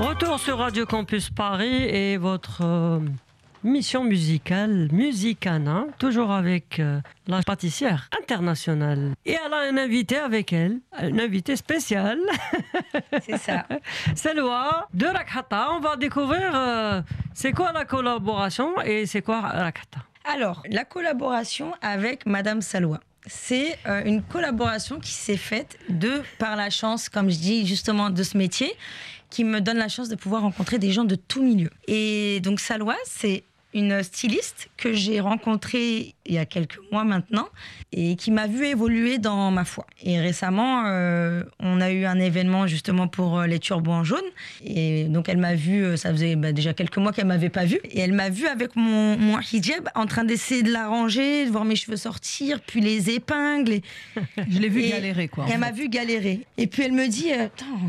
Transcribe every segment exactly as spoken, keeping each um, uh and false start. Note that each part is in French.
Retour sur Radio Campus Paris et votre euh, mission musicale, Musicana, toujours avec euh, la pâtissière internationale. Et elle a un invité avec elle, un invité spécial. C'est ça. Salwa de Rakhata. On va découvrir euh, c'est quoi la collaboration et c'est quoi Rakhata. Alors, la collaboration avec Madame Salwa. C'est euh, une collaboration qui s'est faite de par la chance, comme je dis justement, de ce métier, qui me donne la chance de pouvoir rencontrer des gens de tout milieu. Et donc Salwa, c'est une styliste que j'ai rencontrée il y a quelques mois maintenant et qui m'a vu évoluer dans ma foi. Et récemment, euh, on a eu un événement justement pour les turbans en jaune. Et donc elle m'a vu, ça faisait bah, déjà quelques mois qu'elle m'avait pas vu. Et elle m'a vu avec mon, mon hijab en train d'essayer de l'arranger, de voir mes cheveux sortir, puis les épingles. Et... Je l'ai vu et galérer quoi. Elle m'a vu galérer. Et puis elle me dit, euh,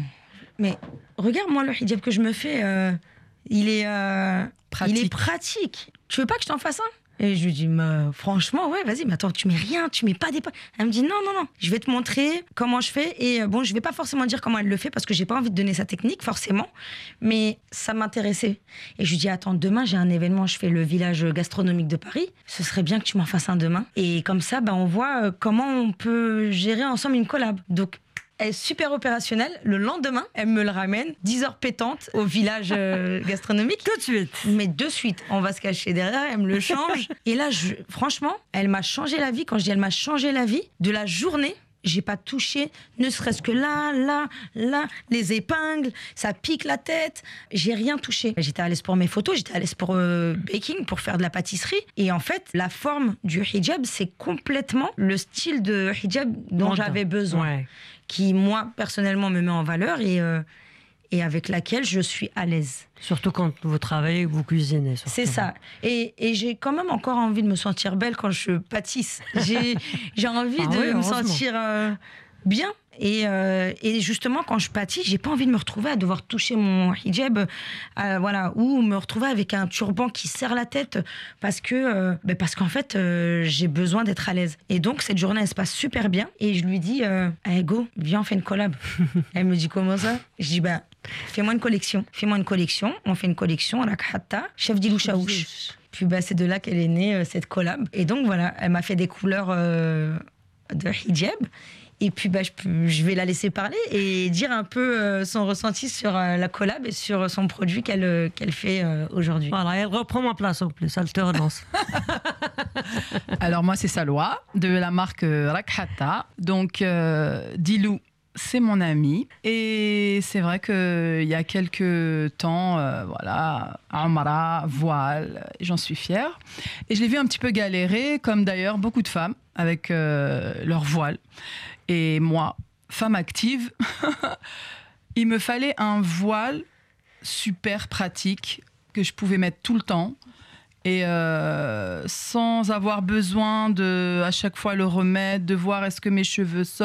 mais regarde moi le hijab que je me fais, euh, il est... Euh, Pratique. Il est pratique. Tu veux pas que je t'en fasse un? Et je lui dis, mais, franchement, ouais, vas-y, mais attends, tu mets rien, tu mets pas des... Elle me dit, non, non, non, je vais te montrer comment je fais. Et bon, je vais pas forcément dire comment elle le fait parce que j'ai pas envie de donner sa technique, forcément. Mais ça m'intéressait. Et je lui dis, attends, demain, j'ai un événement, je fais le village gastronomique de Paris. Ce serait bien que tu m'en fasses un demain. Et comme ça, ben, on voit comment on peut gérer ensemble une collab. Donc, elle est super opérationnelle. Le lendemain, elle me le ramène, dix heures pétantes, au village euh, gastronomique. Tout de suite. Mais de suite, on va se cacher derrière, elle me le change. Et là, je, franchement, elle m'a changé la vie. Quand je dis elle m'a changé la vie, de la journée, j'ai pas touché, ne serait-ce que là, là, là, les épingles, ça pique la tête. J'ai rien touché. J'étais à l'aise pour mes photos, j'étais à l'aise pour euh, baking, pour faire de la pâtisserie. Et en fait, la forme du hijab, c'est complètement le style de hijab dont Monde. j'avais besoin. Ouais. Qui, moi, personnellement, me met en valeur et, euh, et avec laquelle je suis à l'aise. Surtout quand vous travaillez, vous cuisinez. Surtout. C'est ça. Et, et j'ai quand même encore envie de me sentir belle quand je pâtisse. J'ai, j'ai envie Ah de oui, me heureusement. sentir euh, bien. Et, euh, et justement, quand je pâtisse, j'ai pas envie de me retrouver à devoir toucher mon hijab, euh, voilà, ou me retrouver avec un turban qui serre la tête parce que, euh, ben parce qu'en fait, euh, j'ai besoin d'être à l'aise. Et donc cette journée, elle se passe super bien. Et je lui dis, euh, hey, go, viens, on fait une collab. Elle me dit comment ça? Je dis bah, fais-moi une collection, fais-moi une collection. On fait une collection, Rakhata, chef d'Ilouchaouch. Puis bah, c'est de là qu'elle est née euh, cette collab. Et donc voilà, elle m'a fait des couleurs euh, de hijab. Et puis, bah, je, peux, je vais la laisser parler et dire un peu euh, son ressenti sur euh, la collab et sur son produit qu'elle, euh, qu'elle fait euh, aujourd'hui. Voilà, elle reprend ma place en plus, elle te relance. Alors moi c'est Salwa de la marque Rakhata. Donc euh, Dilou, c'est mon ami et c'est vrai qu'il y a quelques temps, euh, voilà, Amara, voile, j'en suis fière. Et je l'ai vu un petit peu galérer, comme d'ailleurs beaucoup de femmes, avec euh, leur voile. Et moi, femme active, il me fallait un voile super pratique que je pouvais mettre tout le temps et euh, sans avoir besoin de à chaque fois le remettre, de voir est-ce que mes cheveux sortent.